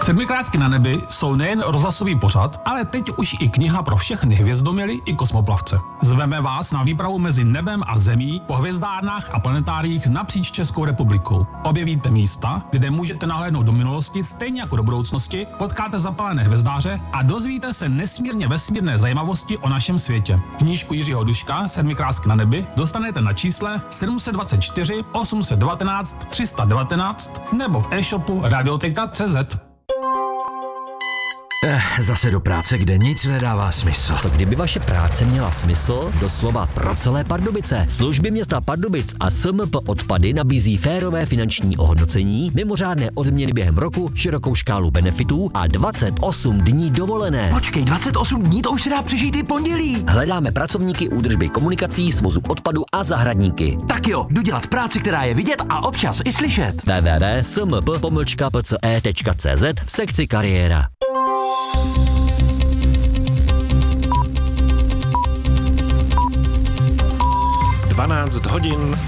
Sedmikrásky na nebi jsou nejen rozhlasový pořad, ale teď už i kniha pro všechny hvězdoměly i kosmoplavce. Zveme vás na výpravu mezi nebem a zemí po hvězdárnách a planetáriích napříč Českou republikou. Objevíte místa, kde můžete nahlédnout do minulosti stejně jako do budoucnosti, potkáte zapalené hvězdáře a dozvíte se nesmírně vesmírné zajímavosti o našem světě. Knížku Jiřího Duška Sedmikrásky na nebi dostanete na čísle 724 819 319 nebo v e-shopu radioteka.cz. Zase do práce, kde nic nedává smysl. Co kdyby vaše práce měla smysl? Doslova pro celé Pardubice. Služby města Pardubic a SMP Odpady nabízí férové finanční ohodnocení, mimořádné odměny během roku, širokou škálu benefitů a 28 dní dovolené. Počkej, 28 dní, to už se dá přežít i pondělí. Hledáme pracovníky údržby komunikací, svozu odpadu a zahradníky. Tak jo, jdu dělat práci, která je vidět a občas i slyšet. www.smp-pce.cz v sekci kariéra. hodin.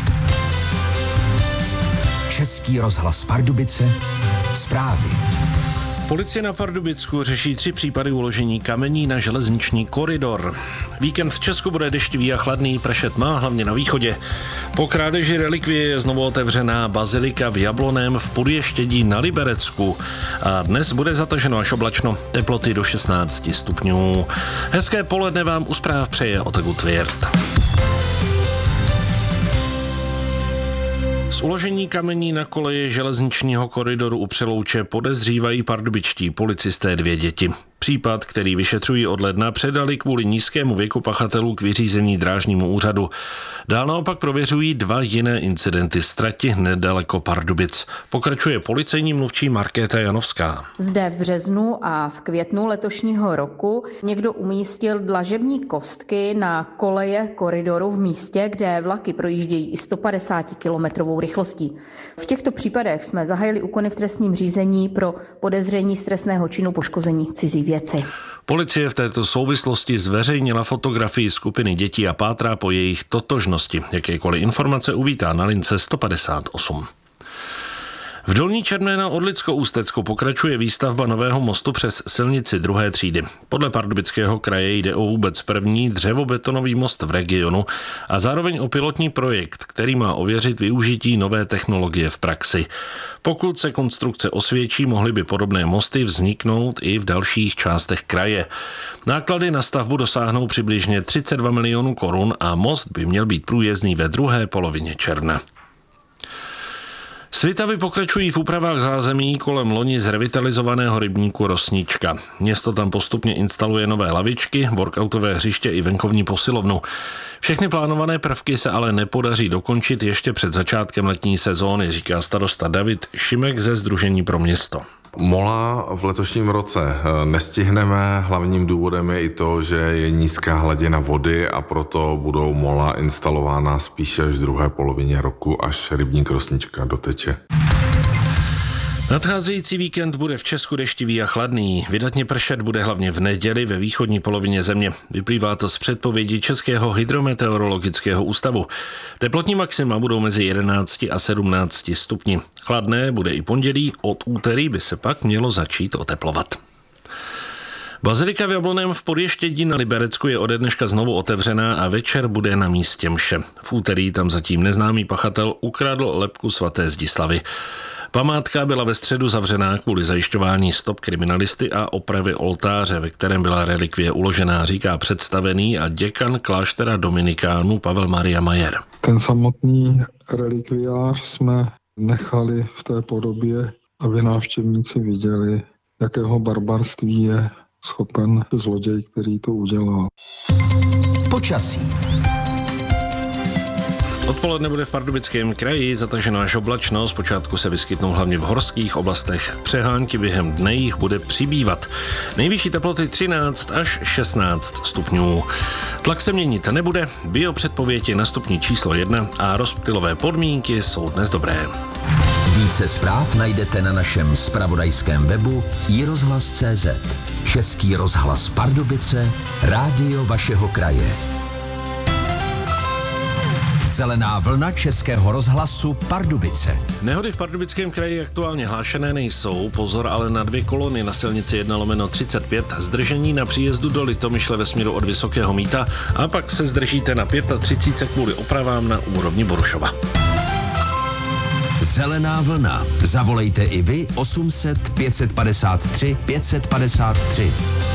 Český rozhlas Pardubice, zprávy. Policie na Pardubicku řeší 3 případy uložení kamení na železniční koridor. Víkend v Česku bude deštivý a chladný, pršet má hlavně na východě. Po krádeži relikvie je znovu otevřená bazilika v Jablonném v Podještědí na Liberecku. A dnes bude zataženo až oblačno, teploty do 16 stupňů. Hezké poledne vám u zpráv přeje Otagut Tvěrt. Z uložení kamení na koleji železničního koridoru u Přelouče podezřívají pardubičtí policisté 2 děti. Případ, který vyšetřují od ledna, předali kvůli nízkému věku pachatelů k vyřízení drážnímu úřadu. Dál naopak prověřují 2 jiné incidenty z trati nedaleko Pardubic. Pokračuje policejní mluvčí Markéta Janovská. Zde v březnu a v květnu letošního roku někdo umístil dlažební kostky na koleje koridoru v místě, kde vlaky projíždějí i 150 km rychlostí. V těchto případech jsme zahájili úkony v trestním řízení pro podezření z trestného činu poškození cizí věci. Policie v této souvislosti zveřejnila fotografii skupiny dětí a pátrá po jejich totožnosti. Jakékoliv informace uvítá na lince 158. V Dolní Černé na Orlicko-Ústecku pokračuje výstavba nového mostu přes silnici 2. třídy. Podle Pardubického kraje jde o vůbec první dřevobetonový most v regionu a zároveň o pilotní projekt, který má ověřit využití nové technologie v praxi. Pokud se konstrukce osvědčí, mohly by podobné mosty vzniknout i v dalších částech kraje. Náklady na stavbu dosáhnou přibližně 32 milionů korun a most by měl být průjezdný ve druhé polovině června. Svitavy pokračují v úpravách zázemí kolem loni zrevitalizovaného rybníku Rosnička. Město tam postupně instaluje nové lavičky, workoutové hřiště i venkovní posilovnu. Všechny plánované prvky se ale nepodaří dokončit ještě před začátkem letní sezóny, říká starosta David Šimek ze Sdružení pro město. Mola v letošním roce nestihneme, hlavním důvodem je i to, že je nízká hladina vody a proto budou mola instalována spíše až v druhé polovině roku, až rybník Rosnička doteče. Nadcházející víkend bude v Česku deštivý a chladný. Vydatně pršet bude hlavně v neděli ve východní polovině země. Vyplývá to z předpovědi Českého hydrometeorologického ústavu. Teplotní maxima budou mezi 11 a 17 stupni. Chladné bude i pondělí, od úterý by se pak mělo začít oteplovat. Bazilika v Jablonném v Podještědí na Liberecku je ode dneška znovu otevřená a večer bude na místě mše. V úterý tam zatím neznámý pachatel ukradl lebku svaté Zdislavy. Památka byla ve středu zavřená kvůli zajišťování stop kriminalisty a opravy oltáře, ve kterém byla relikvie uložená, říká představený a děkan kláštera dominikánů Pavel Maria Majer. Ten samotný relikviář jsme nechali v té podobě, aby návštěvníci viděli, jakého barbarství je schopen zloděj, který to udělal. Počasí. Odpoledne bude v Pardubickém kraji zataženo až oblačno, zpočátku se vyskytnou hlavně v horských oblastech. Přehánky během dne jich bude přibývat. Nejvyšší teploty 13 až 16 stupňů. Tlak se měnit nebude, biopředpověď je na stupni číslo 1 a rozptylové podmínky jsou dnes dobré. Více zpráv najdete na našem zpravodajském webu iRozhlas.cz. Český rozhlas Pardubice, rádio vašeho kraje. Zelená vlna Českého rozhlasu Pardubice. Nehody v Pardubickém kraji aktuálně hlášené nejsou, pozor ale na 2 kolony na silnici 1/35, zdržení na příjezdu do Litomyšle ve směru od Vysokého Mýta a pak se zdržíte na 35 kvůli opravám na úrovni Borušova. Zelená vlna. Zavolejte i vy 800 553 553.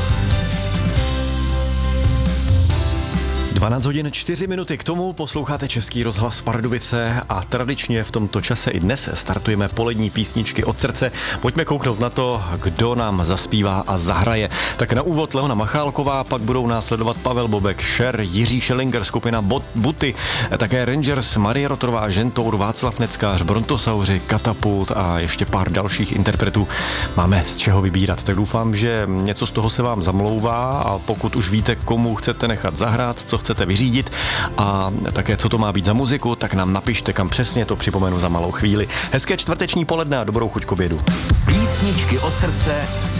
12 hodin 4 minuty k tomu posloucháte Český rozhlas Pardubice a tradičně v tomto čase i dnes startujeme polední písničky od srdce. Pojďme kouknout na to, kdo nám zaspívá a zahraje. Tak na úvod Leona Machálková, pak budou následovat Pavel Bobek, Šer, Jiří Schellinger, skupina Buty, také Rangers, Marie Rotorová, Žentour, Václav Neckář, Brontosauři, Katapult a ještě pár dalších interpretů. Máme z čeho vybírat, tak doufám, že něco z toho se vám zamlouvá a pokud už víte, komu chcete nechat zahrát, co chcete vyřídit a také co to má být za muziku, tak nám napište, kam přesně, to připomenu za malou chvíli. Hezké čtvrteční poledne a dobrou chuť k obědu. Písničky od srdce s